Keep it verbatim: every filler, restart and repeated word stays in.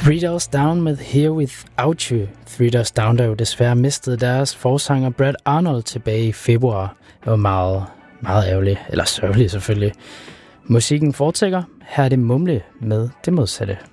Three Doors Down med Here Without You. Three Doors Down, der jo desværre mistede deres forsanger Brad Arnold tilbage i februar. Det var meget, meget ærgerligt, eller sørgeligt selvfølgelig. Musikken fortsætter. Her er det Mumle med det modsatte.